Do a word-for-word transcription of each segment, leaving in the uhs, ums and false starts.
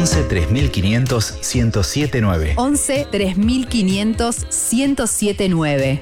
once tres mil quinientos ciento siete nueve. once tres mil quinientos ciento siete nueve.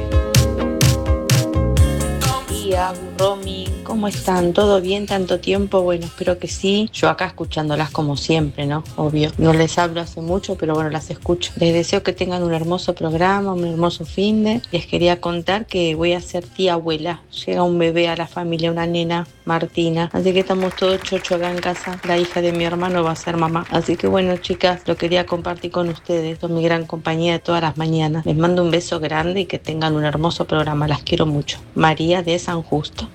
Días, Romy, ¿cómo están? ¿Todo bien? ¿Tanto tiempo? Bueno, espero que sí. Yo acá escuchándolas como siempre, ¿no? Obvio. No les hablo hace mucho, pero bueno, las escucho. Les deseo que tengan un hermoso programa, un hermoso finde. Les quería contar que voy a ser tía abuela. Llega un bebé a la familia, una nena, Martina. Así que estamos todos chocho acá en casa. La hija de mi hermano va a ser mamá. Así que bueno, chicas, lo quería compartir con ustedes. Son mi gran compañía de todas las mañanas. Les mando un beso grande y que tengan un hermoso programa. Las quiero mucho. María de San Justo.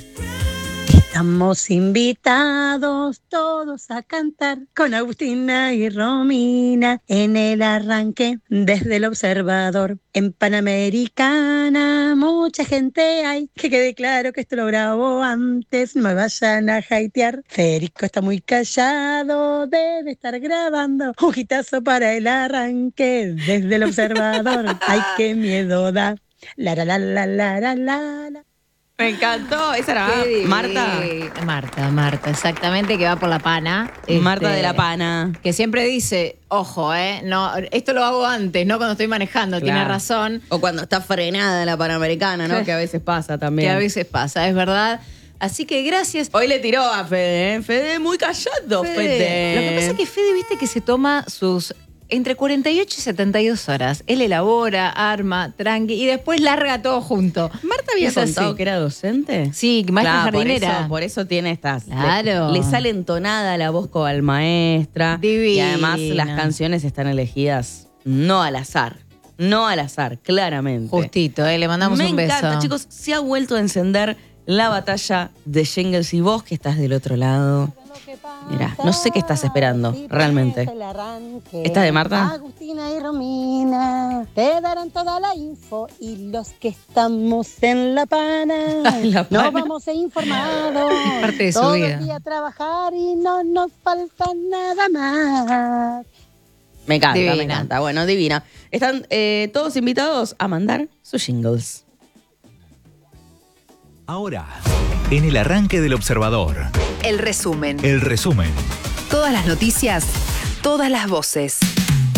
Estamos invitados todos a cantar con Agustina y Romina en el arranque desde el observador. En Panamericana mucha gente hay, que quede claro que esto lo grabo antes, no me vayan a hatear. Federico está muy callado, debe estar grabando. Un hitazo para el arranque desde el observador. Ay, qué miedo da. La la la la la la la la. Me encantó. Esa era Marta. Marta, Marta, exactamente, que va por la pana. Marta este, de la pana. Que siempre dice, ojo, eh, no, esto lo hago antes, no cuando estoy manejando, Claro. tiene razón. O cuando está frenada la Panamericana, ¿no? Que a veces pasa también. Que a veces pasa, es verdad. Así que gracias. Hoy le tiró a Fede, ¿eh? Fede muy callado, Fede. Fede. Lo que pasa es que Fede, viste que se toma sus entre cuarenta y ocho y setenta y dos horas. Él elabora, arma, tranqui y después larga todo junto. ¿Marta había Es contado así. que era docente? Sí, maestra Claro, jardinera. Por eso, por eso tiene estas. Claro. Le, le sale entonada la voz como al maestra. Divina. Y además las canciones están elegidas no al azar. No al azar, claramente. Justito, eh, le mandamos Me un beso. encanta, chicos. Se ha vuelto a encender la batalla de Jingles y vos que estás del otro lado. Mira, no sé qué estás esperando, realmente. ¿Esta es de Marta? Agustina y Romina te darán toda la info y los que estamos en La Pana, La Pana. nos vamos informados. Parte de su todo vida. el día a trabajar y no nos falta nada más. Me encanta, Divina. me encanta. Bueno, divina. Están eh, todos invitados a mandar sus jingles. Ahora, en el arranque del observador, El resumen. el resumen. Todas las noticias, todas las voces.